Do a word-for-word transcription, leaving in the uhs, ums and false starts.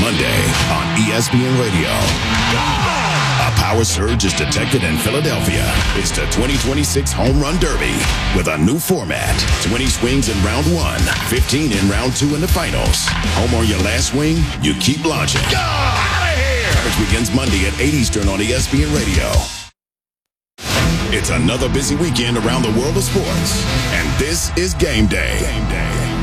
Monday on E S P N Radio. A power surge is detected in Philadelphia. It's the twenty twenty-six Home Run Derby with a new format. twenty swings in round one, fifteen in round two in the finals. Home on your last swing, you keep launching. Out of here! Coverage begins Monday at eight Eastern on E S P N Radio. It's another busy weekend around the world of sports, and this is Game Day. Game Day.